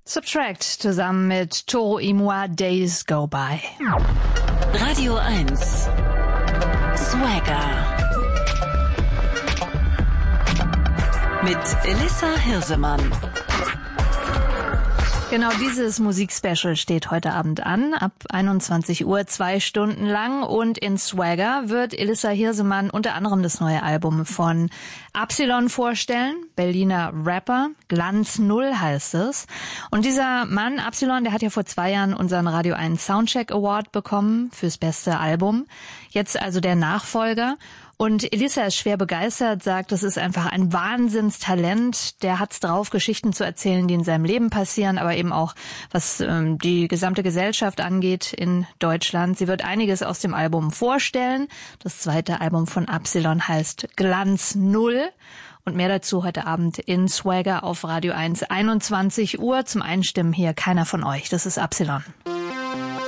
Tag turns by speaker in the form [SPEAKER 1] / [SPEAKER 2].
[SPEAKER 1] Subtract zusammen mit Toro y Moi, Days Go By.
[SPEAKER 2] Radio 1 Swagger mit Elissa Hirsemann.
[SPEAKER 1] Genau dieses Musikspecial steht heute Abend an, ab 21 Uhr, 2 Stunden lang. Und in Swagger wird Elissa Hirsemann unter anderem das neue Album von Absilon vorstellen, Berliner Rapper, Glanz Null heißt es. Und dieser Mann, Absilon, der hat ja vor 2 Jahren unseren Radio 1 Soundcheck Award bekommen fürs beste Album. Jetzt also der Nachfolger. Und Elissa ist schwer begeistert, sagt, das ist einfach ein Wahnsinnstalent. Der hat's drauf, Geschichten zu erzählen, die in seinem Leben passieren, aber eben auch, was die gesamte Gesellschaft angeht in Deutschland. Sie wird einiges aus dem Album vorstellen. Das zweite Album von Absilon heißt Glanz Null. Und mehr dazu heute Abend in Swagger auf Radio 1, 21 Uhr. Zum Einstimmen hier keiner von euch. Das ist Absilon.